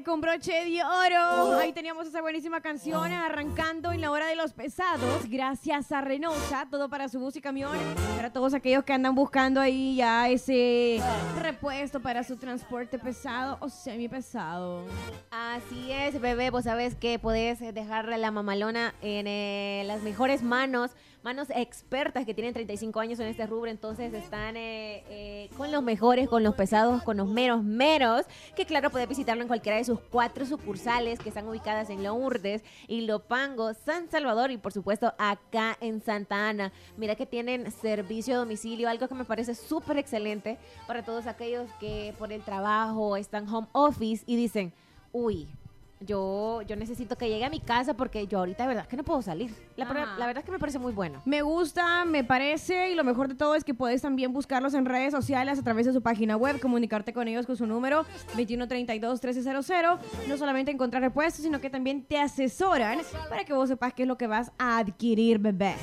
con broche de oro. Ahí teníamos esa buenísima canción arrancando en la hora de los pesados. Gracias a Reynosa, todo para su bus y camión. Para todos aquellos que andan buscando ahí ya ese repuesto para su transporte pesado o semipesado. Así es, bebé. Vos sabés que podés dejar la mamalona en las mejores manos expertas que tienen 35 años en este rubro. Entonces están con los mejores, con los pesados, con los meros, que claro, puedes visitarlo en cualquiera de sus 4 sucursales que están ubicadas en Lourdes, Ilopango, San Salvador y por supuesto acá en Santa Ana. Mira que tienen servicio a domicilio, algo que me parece súper excelente para todos aquellos que por el trabajo están home office y dicen, uy, yo necesito que llegue a mi casa porque yo ahorita de verdad que no puedo salir. La verdad es que me parece muy bueno. Me gusta, me parece, y lo mejor de todo es que puedes también buscarlos en redes sociales a través de su página web, comunicarte con ellos con su número 2132-1300. No solamente encontrar repuestos, sino que también te asesoran para que vos sepas qué es lo que vas a adquirir, bebé.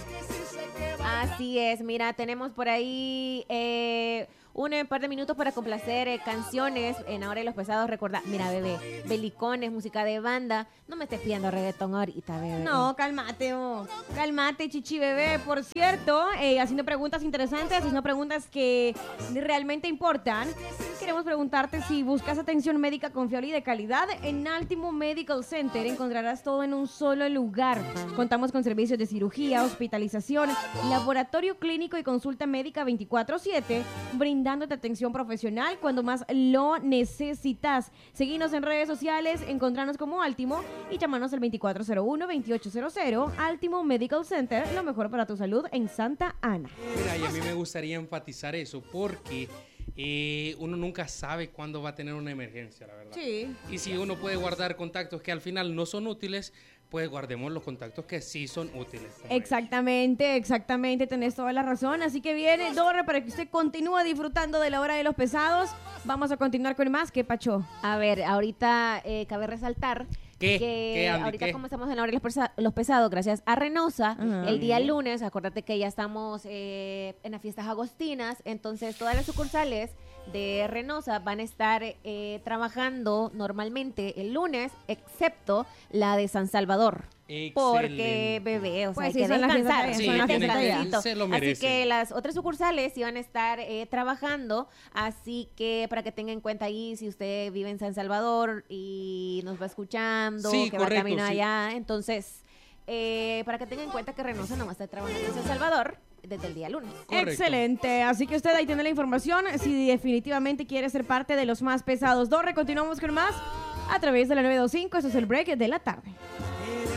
Así es, mira, tenemos por ahí un par de minutos para complacer canciones en Ahora de los Pesados. Recuerda, mira, bebé, belicones, música de banda. No me estés pidiendo reggaetón ahorita, bebé. No, cálmate, cálmate, chichi, bebé. Por cierto, haciendo preguntas interesantes, haciendo preguntas que realmente importan. Queremos preguntarte si buscas atención médica confiable y de calidad. En Altimo Medical Center encontrarás todo en un solo lugar. Contamos con servicios de cirugía, hospitalización, laboratorio clínico y consulta médica 24/7, brindándote atención profesional cuando más lo necesitas. Seguinos en redes sociales, encontrarnos como Altimo y llamanos al 2401-2800. Altimo Medical Center, lo mejor para tu salud en Santa Ana. Mira, y a mí me gustaría enfatizar eso porque uno nunca sabe cuándo va a tener una emergencia, la verdad. Sí. Y si uno puede guardar contactos que al final no son útiles, pues guardemos los contactos que sí son útiles. Exactamente, tenés toda la razón. Así que viene Dorre para que usted continúe disfrutando de la hora de los pesados. Vamos a continuar con más. ¿Qué pacho? A ver, ahorita cabe resaltar que Andy, ahorita como estamos en la hora de los pesados, gracias a Reynosa, el día lunes, acuérdate que ya estamos en las fiestas agostinas, entonces todas las sucursales de Reynosa van a estar trabajando normalmente el lunes, excepto la de San Salvador. Excelente. Porque, bebé, o sea, Pues hay que descansar. Se lo merecen. Así que las otras sucursales iban a estar trabajando, así que para que tenga en cuenta ahí, si usted vive en San Salvador y nos va escuchando, sí, que correcto, va camino allá, entonces, para que tenga en cuenta que Reynosa no va a estar trabajando en San Salvador desde el día lunes. Correcto. Excelente, así que usted ahí tiene la información si definitivamente quiere ser parte de los más pesados. Dorre, continuamos con más a través de la 925, esto es el break de la tarde.